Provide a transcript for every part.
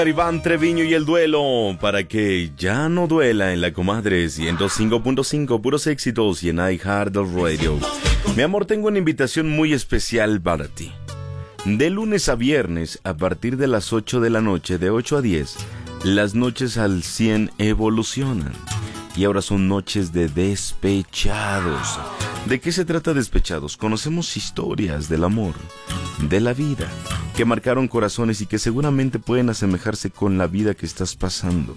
Iván Treviño y el duelo, para que ya no duela en la comadre 105.5, puros éxitos y en iHeartRadio. Mi amor, tengo una invitación muy especial para ti. De lunes a viernes, a partir de las 8 de la noche, de 8 a 10, las noches al 100 evolucionan. Y ahora son noches de despechados. ¿De qué se trata Despechados? Conocemos historias del amor, de la vida, que marcaron corazones y que seguramente pueden asemejarse con la vida que estás pasando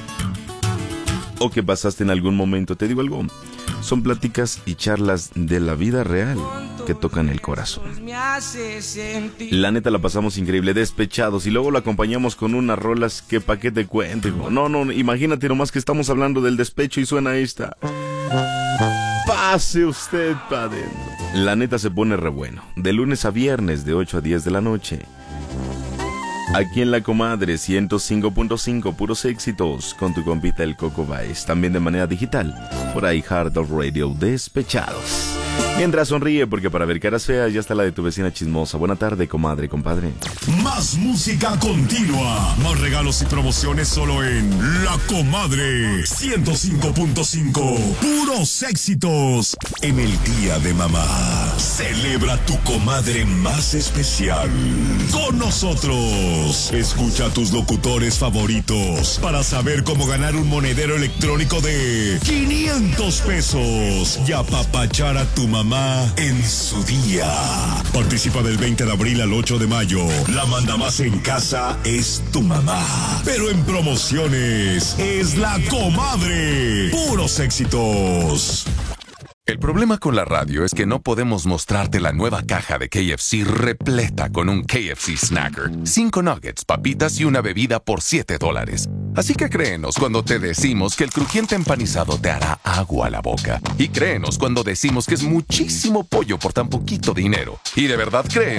o que pasaste en algún momento. Te digo algo, son pláticas y charlas de la vida real que tocan el corazón. La neta la pasamos increíble, Despechados, y luego lo acompañamos con unas rolas que pa' qué te cuento. No, imagínate nomás que estamos hablando del despecho y suena esta. Pase usted pa' adentro. La neta se pone re bueno. De lunes a viernes, de 8 a 10 de la noche. Aquí en La Comadre 105.5, puros éxitos, con tu compita el Coco Baez. También de manera digital, por iHeartRadio, Despechados. Mientras sonríe, porque para ver caras feas ya está la de tu vecina chismosa. Buena tarde, comadre, compadre. Más música continua, más regalos y promociones solo en La Comadre 105.5. Puros éxitos en el Día de Mamá. Celebra tu comadre más especial con nosotros. Escucha a tus locutores favoritos para saber cómo ganar un monedero electrónico de 500 pesos y apapachar a tu mamá en su día. Participa del 20 de abril al 8 de mayo. La manda más en casa es tu mamá, pero en promociones es La Comadre. Puros éxitos. El problema con la radio es que no podemos mostrarte la nueva caja de KFC repleta con un KFC Snacker, 5 nuggets, papitas y una bebida por $7. Así que créenos cuando te decimos que el crujiente empanizado te hará agua a la boca. Y créenos cuando decimos que es muchísimo pollo por tan poquito dinero. Y de verdad créenos